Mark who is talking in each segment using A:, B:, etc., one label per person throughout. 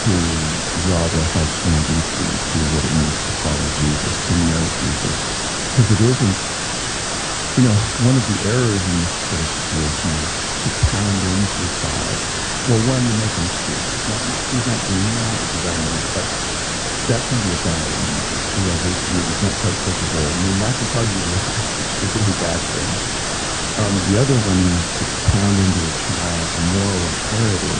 A: to draw their hearts more deeply to what it means to follow Jesus, to know Jesus. Because it isn't, one of the errors in this sort of situation is to pound into a child. Well, one, to make him scared. He's not doing that, it's a bad enough, but that can be a bad thing. It's not quite culpable. I mean, that can cause you to react, which is a really bad thing. The other one is to pound into a child a moral imperative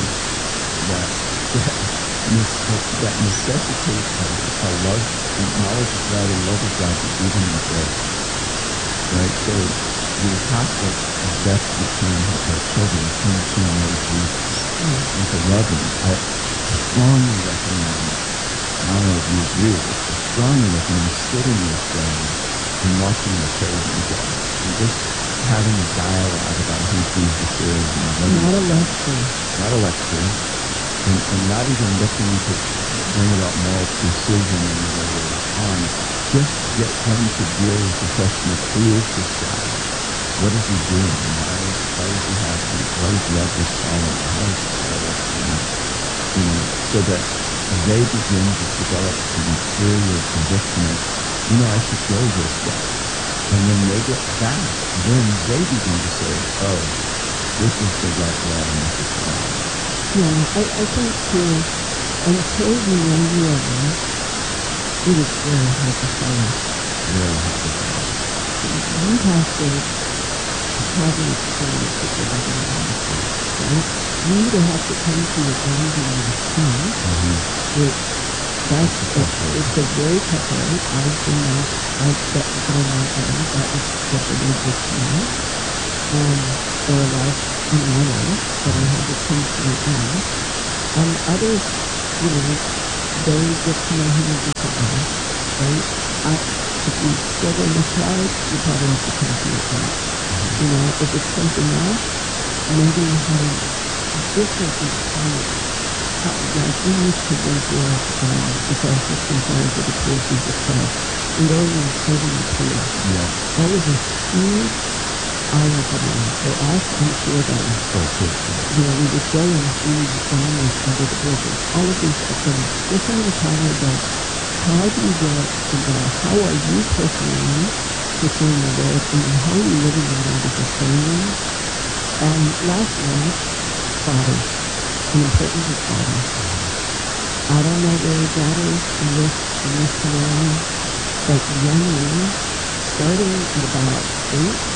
A: that necessitates a love, knowledge of God and love of God that even in grace. Right? So we have to, as best we can, help our children come to know Jesus and to love Him. I strongly recommend, I don't know if you agree with this, I strongly recommend sitting with them and watching the Chosen God and just having a dialogue about who Jesus is.
B: Not a lecture.
A: Not a lecture. And not even looking to bring about moral precision in the way they respond. Just get them to deal with the question of who is this guy? What is he doing? Why is he happy? Why does love this following? How is all this? So that they begin to develop an interior conviction of, I should go this way. And when they get back, then they begin to say, oh, this is the right way and this is wrong.
B: Yeah, I think too, until the younger level, it is very hard to follow.
A: Very hard to follow.
B: You have to have an experience with the loving God, right? You either have to come to your grounding in the Son, which it's a very tough road. I've been that, I've stepped on that road. That was what the religious life. Or a life in my life that I had to come to my own. Others, they get to know Him in different ways, right? If you struggle with pride, you probably have to come to your own. If it's something else, maybe you have a different experience. Like we used to work with the Franciscan Friars of the Poor of Jesus Christ, and going and serving the poor.
A: Yeah.
B: That was a huge eye-opening for us and for them. We would go and feed families under the bridges. All of these things. Just on the power about how do you get to God? How are you personally pursuing the Lord, and how are you living that out as a family? And lastly, fathers. The importance of fathers. I don't know where that is in this scenario, but young men, starting at about 8,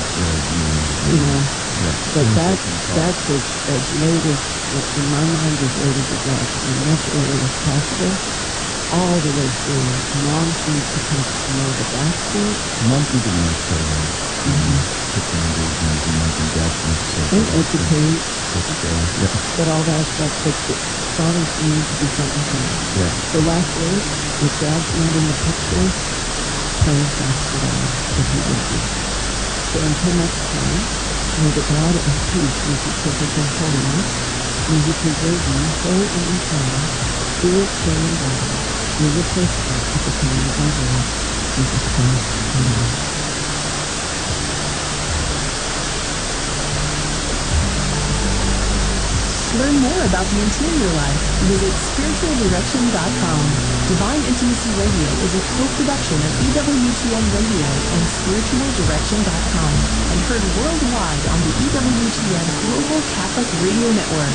B: but that's as late as, in my mind, as late as it gets, and as early as possible, all the way through. Moms need to come to know the backseat.
A: Moms need to know
B: and educate. But all that stuff, fathers need to be front and center.
A: Yeah.
B: So lastly, if Dad's not in the picture, pray and fast for God, if He will be. So until next time, may the God of peace make you perfect in holiness, may He preserve you whole and entire, spirit, soul, and body, irreplaceable at the coming of our Lord Jesus Christ. Amen.
C: Learn more about the interior life. Visit spiritualdirection.com. Divine Intimacy Radio is a co-production of EWTN Radio and spiritualdirection.com and heard worldwide on the EWTN Global Catholic Radio Network.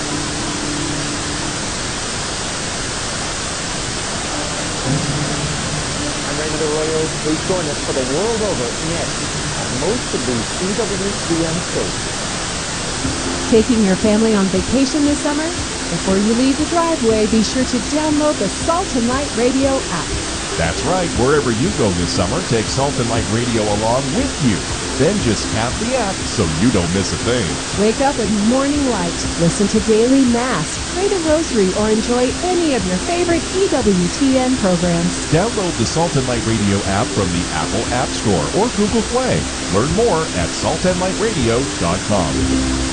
D: I'm Raymond Arroyo. Please join us for the world over next on most of these EWTN stations.
C: Taking your family on vacation this summer? Before you leave the driveway, be sure to download the Salt and Light Radio app.
E: That's right. Wherever you go this summer, take Salt and Light Radio along with you. Then just tap the app so you don't miss a thing.
C: Wake up with morning light, listen to daily mass, pray the rosary, or enjoy any of your favorite EWTN programs.
E: Download the Salt and Light Radio app from the Apple App Store or Google Play. Learn more at saltandlightradio.com.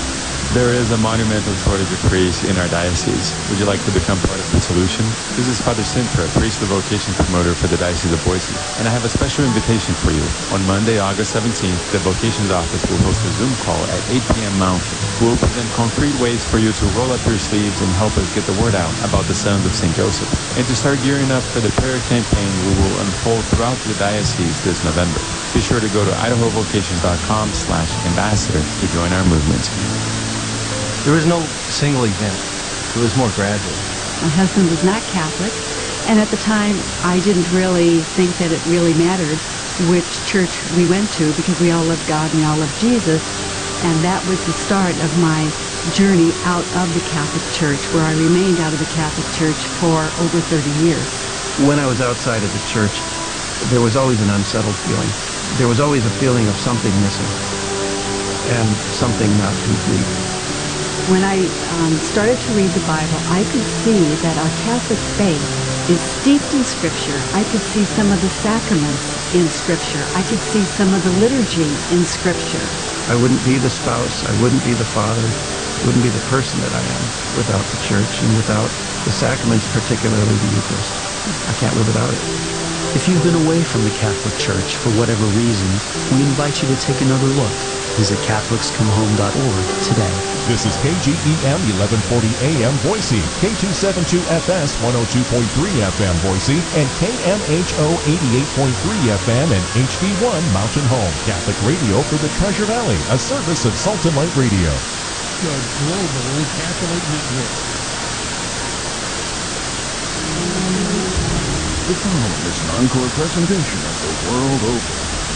F: There is a monumental shortage of priests in our diocese. Would you like to become part of the solution? This is Father Sintra, priest of vocation promoter for the Diocese of Boise, and I have a special invitation for you. On Monday, August 17th, the Vocations Office will host a Zoom call at 8 p.m. Mountain. We'll present concrete ways for you to roll up your sleeves and help us get the word out about the Sons of St. Joseph. And to start gearing up for the prayer campaign we will unfold throughout the diocese this November. Be sure to go to idahovocations.com/ambassador to join our movement.
G: There was no single event. It was more gradual.
H: My husband was not Catholic, and at the time I didn't really think that it really mattered which church we went to because we all loved God and we all loved Jesus, and that was the start of my journey out of the Catholic Church, where I remained out of the Catholic Church for over 30 years.
G: When I was outside of the church, there was always an unsettled feeling. There was always a feeling of something missing and something not complete.
H: When I started to read the Bible, I could see that our Catholic faith is steeped in Scripture. I could see some of the sacraments in Scripture. I could see some of the liturgy in Scripture.
G: I wouldn't be the spouse, I wouldn't be the father, I wouldn't be the person that I am without the church and without the sacraments, particularly the Eucharist. I can't live without it.
I: If you've been away from the Catholic Church for whatever reason, we invite you to take another look. Visit CatholicsComeHome.org today.
E: This is KGEM 1140 AM Boise, K272FS 102.3 FM Boise, and KMHO 88.3 FM and HD1 Mountain Home Catholic Radio for the Treasure Valley, a service of Salt and Light Radio.
A: The Global Catholic Network.
J: The following is an encore presentation of The World Over.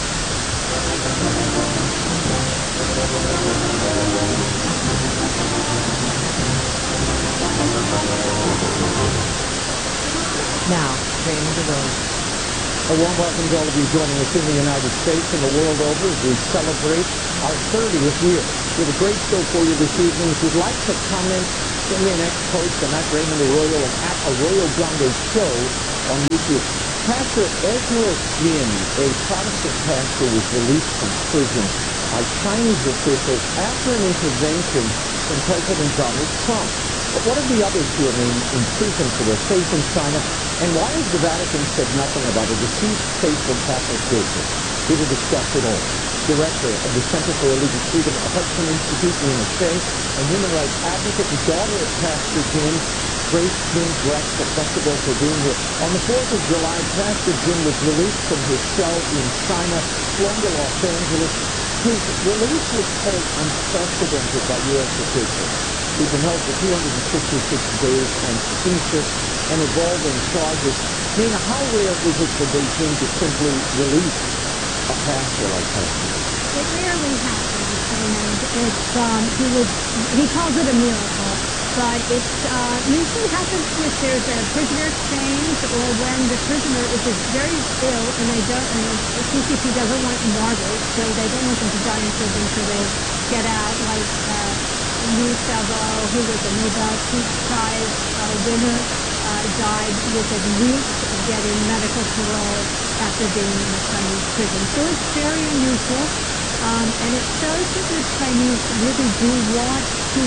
C: Now, Jane DeRose.
D: A warm welcome to all of you joining us in the United States and the world over as we celebrate our 30th year. We have a great show for you this evening. If you'd like to comment, send me an ex-post on at Raymond Arroyo and at Arroyo Grande Show on YouTube. Pastor Ezra Jin, a Protestant pastor, was released from prison by Chinese officials after an intervention from President Donald Trump. But what are the others who remain in prison for their faith in China? And why has the Vatican said nothing about a deceased faithful Catholic bishop? Here to discuss it all, Director of the Center for Religious Freedom at the Hudson Institute, Nina Shea, and human rights advocate and daughter of Pastor Jin, Grace Jin Drex. Thank you both for being here. On the 4th of July, Pastor Jin was released from his cell in China, flown to Los Angeles. His release was called unprecedented by U.S. officials. He's been held for 266 days on seizure and involved in charges. Nina, how rare is it for Beijing to simply release a pastor like Pastor?
K: It rarely happens, and he calls it a miracle, but it usually happens if there's a prisoner exchange or when the prisoner is very ill and the CCP doesn't want martyrs, so they don't want them to die in prison, so they get out, like Liu Xiaobo, who was a Nobel Peace Prize winner, died within weeks of getting medical parole after being in a Chinese prison. So it's very unusual, and it shows that the Chinese really do want to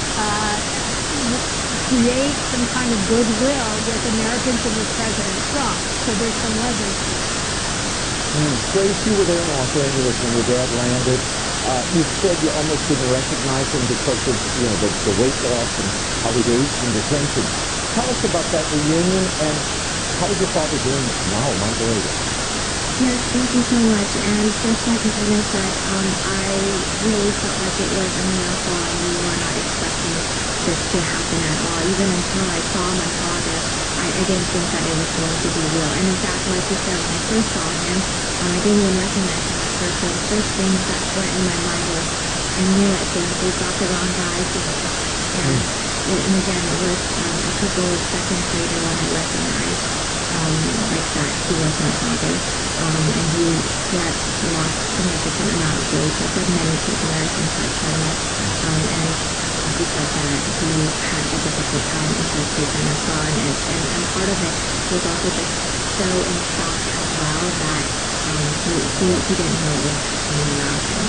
K: create some kind of goodwill with Americans and with President Trump. So there's some leverage here.
D: Grace, you were there in Los Angeles when your dad landed. You said you almost didn't recognize him because of the weight loss and how he aged in detention. Tell us about that reunion, and how is your father doing now, a month later?
L: Yes, thank you so much. And just like Ina said, I really felt like it was a miracle, and we were not expecting this to happen at all. Even until I saw my father, I didn't think that it was going to be real. And in fact, like you said, when I first saw him, I didn't even recognize him at first. So the first thing that went in my mind was, I knew it, they got the wrong guy. And again, it was a couple of seconds later when I recognized that he was my father. And he had lost a significant amount of weight, just like many prisoners inside China. And he said that he had a difficult time inside prison as well. And part of it was also just so in shock as well that he didn't know what was coming around him.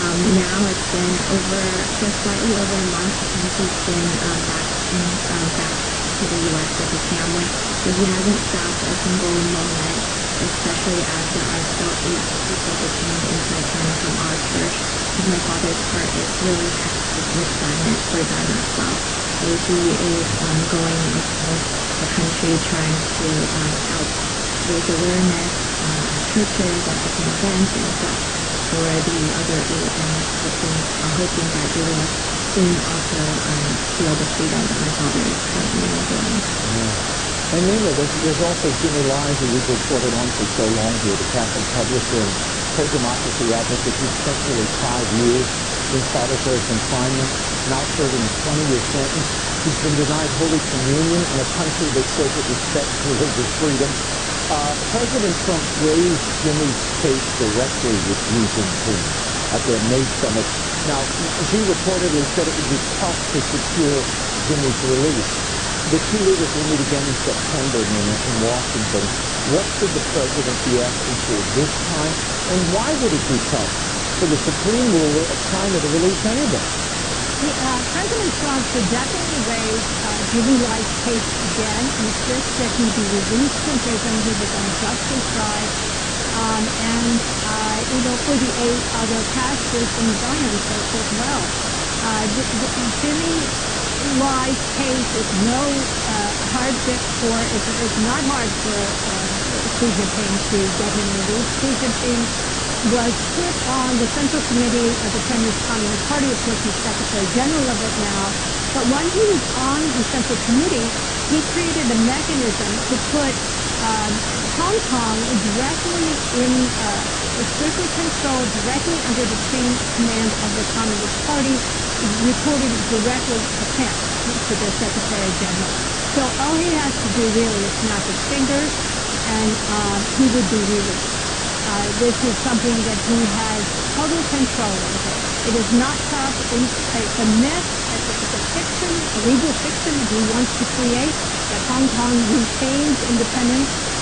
L: Now it's been just slightly over a month since he's been back to the U.S. with his family. So he hasn't stopped a single moment, especially as there are still 8 people detained inside China from our church, because my father's heart is really hectic with sadness for them as well. So he is going across the country trying to help raise awareness at churches, at different events and such for the other 8, and hoping that they will soon also feel the freedom that my father is currently enjoying.
D: Yeah. And Nina, there's also Jimmy Lai, who we've reported on for so long here, the Catholic publisher and pro-democracy advocate. He spent nearly 5 years in solitary confinement, now serving a 20-year sentence. He's been denied Holy Communion in a country that says it respects religious freedom. President Trump raised Jimmy's case directly with Xi Jinping at their May summit. Now, Xi reportedly said it would be tough to secure Jimmy's release. The two leaders will meet again in September, Nina, in Washington. What should the president be asking for this time, and why would it be tough for the supreme ruler of China to release anybody?
K: President Trump should definitely raise Jimmy Lai's case again, insist that he be released from prison. He was unjustly tried. For the 8 other pastors in Zion Church as well. Jimmy Lai's case is no hardship it's not hard for Xi Jinping to get him released. Xi Jinping was put on the Central Committee of the Chinese Communist Party. Of course, he's Secretary General of it now. But when he was on the Central Committee, he created a mechanism to put Hong Kong directly in, strictly controlled, directly under the chain of command of the Communist Party, reported directly to the Secretary General. So all he has to do really is snap his fingers, and he would be released. This is something that he has total control over. It is not tough. It's a myth. It's a fiction, a legal fiction that he wants to create, that Hong Kong retains independence